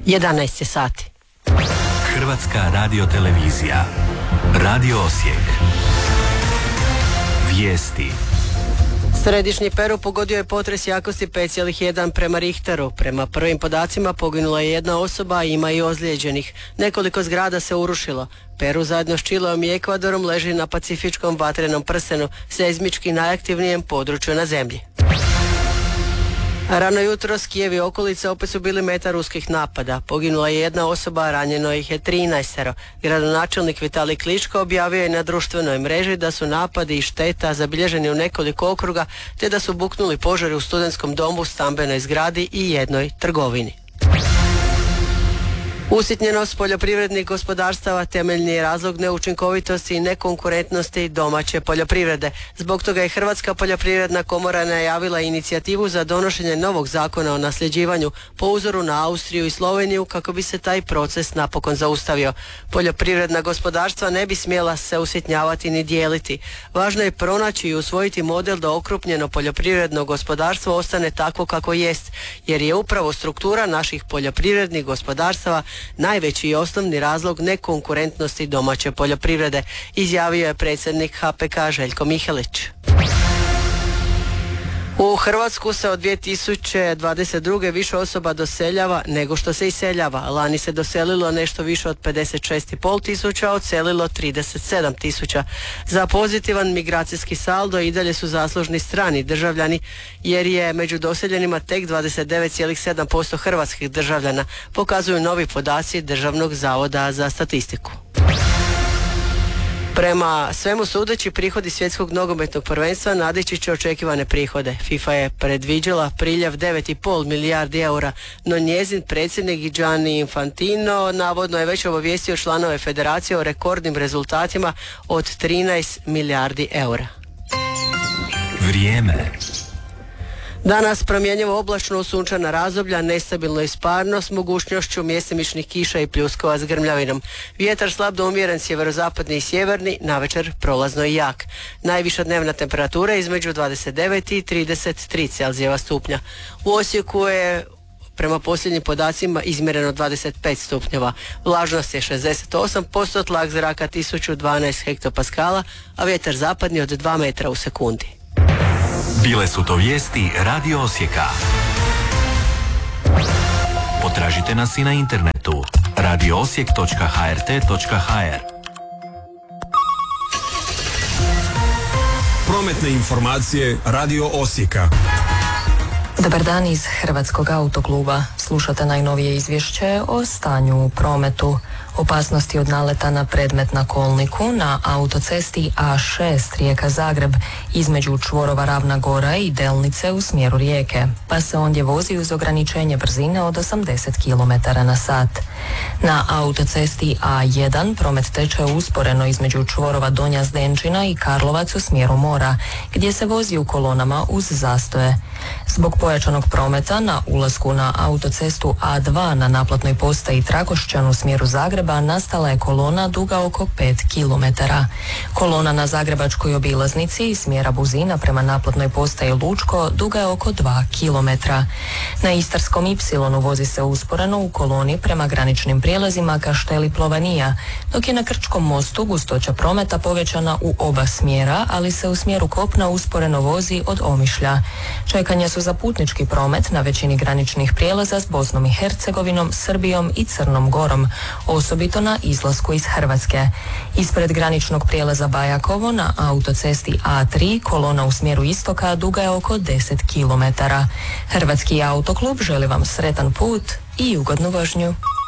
11 je sati. Hrvatska radiotelevizija. Radio Osijek. Vijesti. Središnji Peru pogodio je potres jakosti 5,1 prema Richteru. Prema prvim podacima poginula je jedna osoba, a ima i ozlijeđenih. Nekoliko zgrada se urušilo. Peru zajedno s Čileom i Ekvadorom leži na pacifičkom vatrenom prstenu, seizmički najaktivnijem području na zemlji. Rano jutro Kijev i okolice opet su bili meta ruskih napada. Poginula je jedna osoba, a ranjeno ih je 13. Gradonačelnik Vitalij Kličko objavio je na društvenoj mreži da su napadi i šteta zabilježeni u nekoliko okruga, te da su buknuli požari u studentskom domu, stambenoj zgradi i jednoj trgovini. Usitnjenost poljoprivrednih gospodarstava temeljni je razlog neučinkovitosti i nekonkurentnosti domaće poljoprivrede. Zbog toga je Hrvatska poljoprivredna komora najavila inicijativu za donošenje novog zakona o nasljeđivanju po uzoru na Austriju i Sloveniju kako bi se taj proces napokon zaustavio. Poljoprivredna gospodarstva ne bi smjela se usitnjavati ni dijeliti. Važno je pronaći i usvojiti model da okrupnjeno poljoprivredno gospodarstvo ostane takvo kako jest, jer je upravo struktura naših poljoprivrednih gospodarstava najveći i osnovni razlog nekonkurentnosti domaće poljoprivrede, izjavio je predsjednik HPK Željko Mihelić. U Hrvatsku se od 2022. više osoba doseljava nego što se iseljava. Lani se doselilo nešto više od 56,5 tisuća, odselilo 37 tisuća. Za pozitivan migracijski saldo i dalje su zaslužni strani državljani, jer je među doseljenima tek 29,7% hrvatskih državljana, pokazuju novi podaci Državnog zavoda za statistiku. Prema svemu sudeći, prihodi svjetskog nogometnog prvenstva nadići će očekivane prihode. FIFA je predviđala priljev 9,5 milijardi eura, no njezin predsjednik Gianni Infantino navodno je već obavijestio članove federacije o rekordnim rezultatima od 13 milijardi eura. Vrijeme. Danas promjenjivo oblačno, sunčana razdoblja, nestabilno i sparno s mogućnošću mjestimičnih kiša i pljuskova s grmljavinom. Vjetar slab do umjeren sjeverozapadni i sjeverni, navečer prolazno i jak. Najviša dnevna temperatura između 29 i 33 Celzijeva stupnja. U Osijeku je prema posljednjim podacima izmjereno 25 stupnjeva. Vlažnost je 68%, tlak zraka 1012 hektopaskala, a vjetar zapadni od 2 metra u sekundi. Bile su to vijesti Radio Osijeka. Potražite nas i na internetu radioosijek.hrt.hr. Prometne informacije Radio Osijeka. Dobar dan iz Hrvatskog autokluba. Slušate najnovije izvješće o stanju u prometu. Opasnosti od naleta na predmet na kolniku na autocesti A6 Rijeka-Zagreb između čvorova Ravna Gora i Delnice u smjeru Rijeke, pa se ondje vozi uz ograničenje brzine od 80 km/h. Na autocesti A1 promet teče usporeno između čvorova Donja Zdenčina i Karlovac u smjeru mora, gdje se vozi u kolonama uz zastoje. Zbog pojačanog prometa na ulasku na autocestu A2 na naplatnoj postaji Trakošćan u smjeru Zagreba nastala je kolona duga oko 5 km. Kolona na zagrebačkoj obilaznici iz smjera Buzina prema naplatnoj postaji Lučko duga je oko 2 km. Na Istarskom Y vozi se usporeno u koloni prema graničnim prijelazima Kašteli Plovanija, dok je na Krčkom mostu gustoća prometa povećana u oba smjera, ali se u smjeru kopna usporeno vozi od Omišlja. Čekanja su za putnički promet na većini graničnih prijelaza s Bosnom i Hercegovinom, Srbijom i Crnom Gorom, osobito na izlasku iz Hrvatske. Ispred graničnog prijelaza Bajakovo na autocesti A3 kolona u smjeru istoka duga je oko 10 km. Hrvatski autoklub želi vam sretan put i ugodnu vožnju.